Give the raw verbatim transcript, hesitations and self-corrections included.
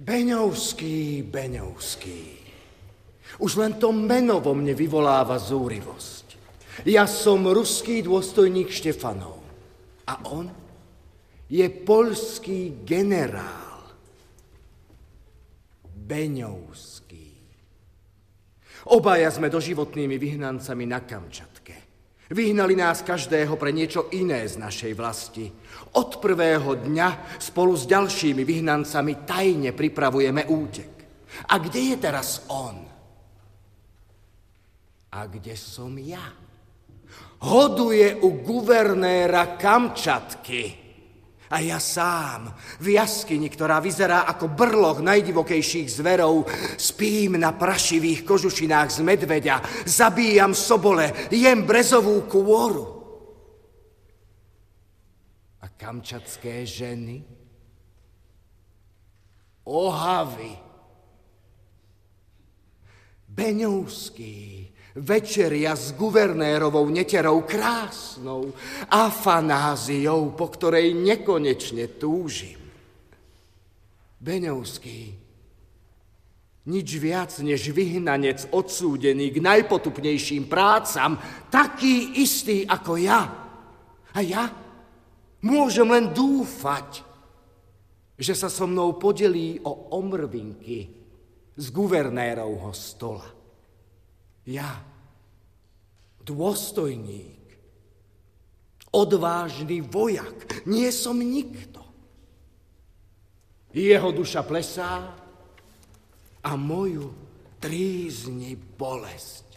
Beňovský, Beňovský. Už len to meno vo mne vyvoláva zúrivosť. Ja som ruský dôstojník Štefanov a on je poľský generál. Beňovský. Obaja sme doživotnými vyhnancami na Kamčatke. Vyhnali nás každého pre niečo iné z našej vlasti. Od prvého dňa spolu s ďalšími vyhnancami tajne pripravujeme útek. A kde je teraz on? A kde som ja? Hoduje u guvernéra Kamčatky. A ja sám, v jaskyni, ktorá vyzerá ako brloch najdivokejších zverov, spím na prašivých kožušinách z medveďa, zabíjam sobole, jem brezovú kôru. A kamčatské ženy? Ohavy. Beňovský večeria s guvernérovou neterou krásnou Afanáziou, po ktorej nekonečne túžim. Beňovský, nič viac než vyhnanec odsúdený k najpotupnejším prácam, taký istý ako ja. A ja môžem len dúfať, že sa so mnou podelí o omrvinky z guvernérovho stola. Ja, dôstojník, odvážny vojak, nie som nikto. Jeho duša plesá a moju trízni bolesť.